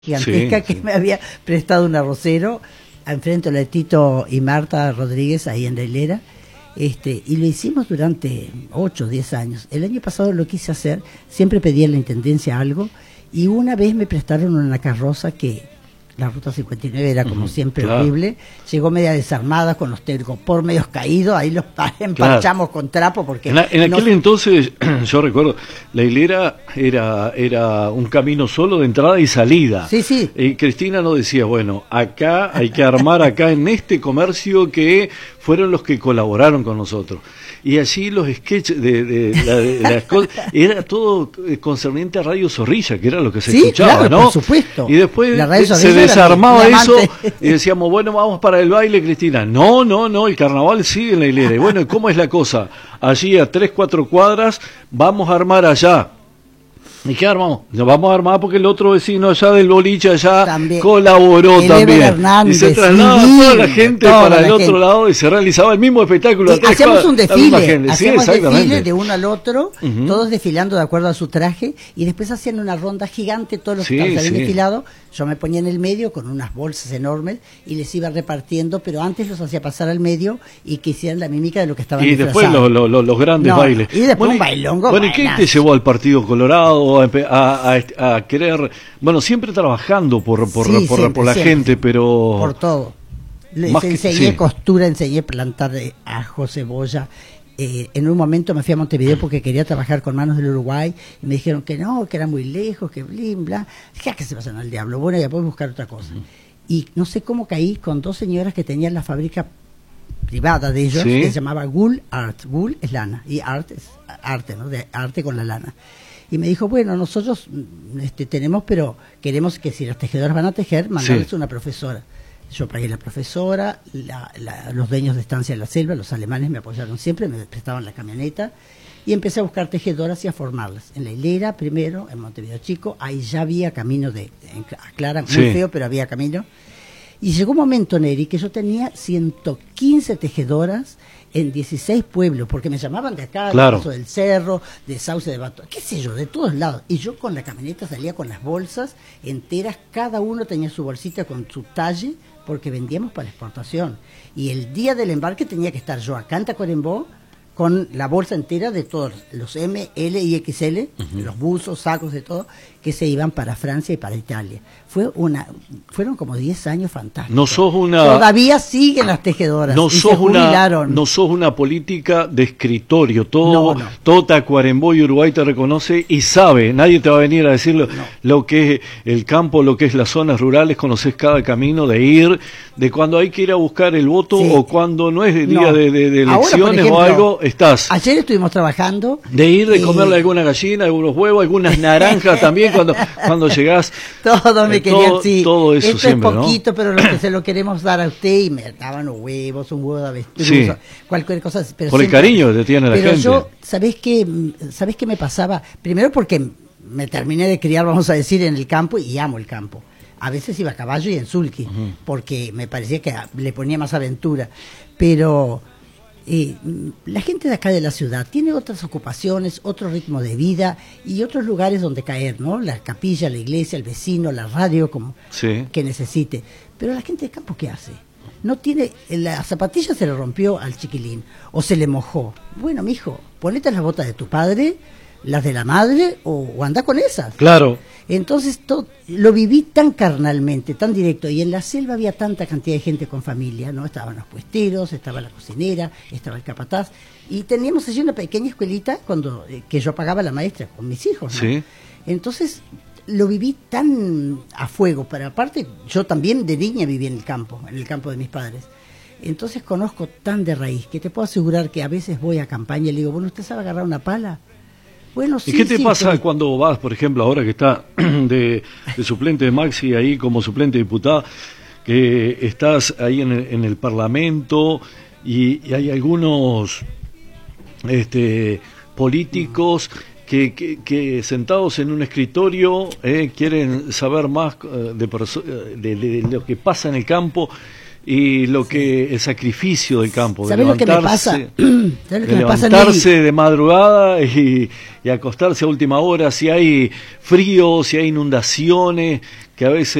gigantesca que me había prestado un arrocero enfrente de Tito y Marta Rodríguez ahí en la hilera, y lo hicimos durante 8 o 10 años. El año pasado lo quise hacer, siempre pedí a la intendencia algo, y una vez me prestaron una carroza que la ruta 59 era como siempre horrible, llegó media desarmada con los telgopor medios caídos, ahí los emparchamos con trapo porque en aquel entonces yo recuerdo la hilera era un camino solo de entrada y salida. Sí. Y Cristina nos decía, bueno, acá hay que armar acá en este comercio que fueron los que colaboraron con nosotros. Y allí los sketches de las cosas, era todo concerniente a Radio Zorrilla, que era lo que se escuchaba, claro, ¿no? Por supuesto. Y después se desarmaba eso y decíamos, bueno, vamos para el baile, Cristina. No, el carnaval sigue en la hilera. Y bueno, ¿cómo es la cosa? Allí a 3-4 cuadras vamos a armar allá. ¿Y qué armamos? Nos vamos a armar porque el otro vecino allá del boliche allá también colaboró también. Hernández, y se trasladaba toda la gente para el otro lado y se realizaba el mismo espectáculo. Hacíamos un desfile, desfile de uno al otro, todos desfilando de acuerdo a su traje, y después hacían una ronda gigante, todos los que habían desfilado. Yo me ponía en el medio con unas bolsas enormes y les iba repartiendo, pero antes los hacía pasar al medio y que hicieran la mímica de lo que estaban disfrazados. Y después los grandes bailes. Y después un bailongo. Bueno, ¿y qué te llevó al Partido Colorado a querer, bueno, siempre trabajando por la gente, pero por todo? Les enseñé costura, enseñé plantar ajo, cebolla. En un momento me fui a Montevideo porque quería trabajar con Manos del Uruguay y me dijeron que no, que era muy lejos, que blin, bla. Dije, que se pasan al diablo, bueno, ya puedo buscar otra cosa. Y no sé cómo caí con 2 señoras que tenían la fábrica privada de ellos, que se llamaba Wool Art. Wool es lana y art es arte, ¿no? De arte con la lana. Y me dijo, bueno, nosotros tenemos, pero queremos que si las tejedoras van a tejer, mandarles una profesora. Yo pagué la profesora, los dueños de Estancia de la Selva, los alemanes me apoyaron siempre, me prestaban la camioneta, y empecé a buscar tejedoras y a formarlas. En la hilera primero, en Montevideo Chico, ahí ya había camino en Clara, muy feo, pero había camino. Y llegó un momento, Neri, que yo tenía 115 tejedoras en 16 pueblos, porque me llamaban de acá, de Paso del Cerro, de Sauce de Bato, qué sé yo, de todos lados. Y yo con la camioneta salía con las bolsas enteras, cada uno tenía su bolsita con su talle, porque vendíamos para exportación. Y el día del embarque tenía que estar yo acá en Tacuarembó con la bolsa entera de todos los M, L y XL, los buzos, sacos, de todo, que se iban para Francia y para Italia. Fueron como 10 años fantásticos. Todavía siguen las tejedoras y se jubilaron. No sos una política de escritorio, todo Tacuarembó y Uruguay te reconoce y sabe, nadie te va a venir a decir lo que es el campo, lo que es las zonas rurales, conoces cada camino de ir, de cuando hay que ir a buscar el voto o cuando no es el día de elecciones. Ahora, por ejemplo, o algo, estás. Ayer estuvimos trabajando. De ir, de comerle alguna gallina, algunos huevos, algunas naranjas también cuando llegás. Todo me querían, todo eso. Esto siempre, es poquito, pero lo que se lo queremos dar a usted, y me daban los huevos, un huevo de avestruz, cualquier cosa. Pero por siempre, el cariño que te tiene la gente. Pero yo, ¿sabés qué me pasaba? Primero porque me terminé de criar, vamos a decir, en el campo, y amo el campo. A veces iba a caballo y en sulky, porque me parecía que le ponía más aventura. Pero la gente de acá de la ciudad tiene otras ocupaciones, otro ritmo de vida y otros lugares donde caer, ¿no? La capilla, la iglesia, el vecino, la radio, como que necesite. Pero la gente de campo, ¿qué hace? No tiene, la zapatilla se le rompió al chiquilín o se le mojó. Bueno, mijo, ponete las botas de tu padre, las de la madre, o anda con esas. Claro. Entonces lo viví tan carnalmente, tan directo, y en la selva había tanta cantidad de gente con familia, ¿no? Estaban los puesteros, estaba la cocinera, estaba el capataz, y teníamos allí una pequeña escuelita que yo pagaba la maestra con mis hijos, ¿no? Sí. Entonces lo viví tan a fuego, pero aparte yo también de niña viví en el campo de mis padres. Entonces conozco tan de raíz que te puedo asegurar que a veces voy a campaña y le digo, bueno, ¿usted sabe agarrar una pala? Bueno, ¿Y qué te pasa cuando vas, por ejemplo, ahora que está de suplente de Maxi ahí como suplente de diputada, que estás ahí en el Parlamento y hay algunos políticos que sentados en un escritorio quieren saber más de lo que pasa en el campo y lo que el sacrificio del campo, ¿Sabés lo que me pasa? Levantarse de madrugada y acostarse a última hora, si hay frío, si hay inundaciones, que a veces